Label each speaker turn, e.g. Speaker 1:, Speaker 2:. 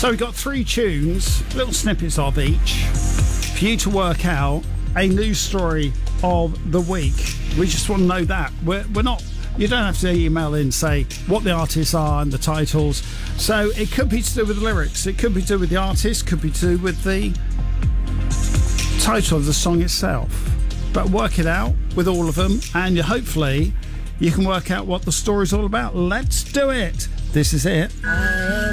Speaker 1: So we've got 3 tunes, little snippets of each, for you to work out a news story of the week. We just want to know that. We're not... You don't have to email in, say what the artists are and the titles. So it could be to do with the lyrics, it could be to do with the artist, could be to do with the title of the song itself. But work it out with all of them, and hopefully you can work out what the story's all about. Let's do it. This is it.